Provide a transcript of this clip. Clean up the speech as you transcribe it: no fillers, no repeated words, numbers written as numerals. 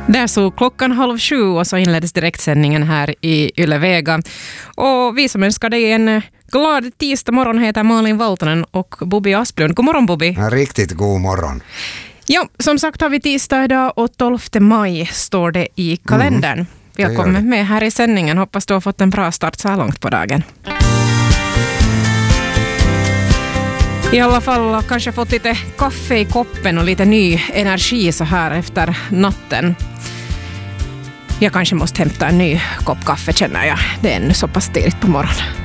Där så klockan 6:30 och så inleddes direktsändningen här i Yle Vega. Och vi som önskar dig en glad tisdag morgon heter Malin Valtonen och Bobby Asplund. God morgon Bobby. Ja, riktigt god morgon. Ja, som sagt har vi tisdag idag och 12 maj står det i kalendern. Vi har kommit med här i sändningen. Hoppas du har fått en bra start så här långt på dagen. I alla fall kanske fått lite kaffe i koppen och lite ny energi så här efter natten. Jag kanske måste hämta en ny kopp kaffe känner jag. Det är ännu så pass tidigt på morgonen.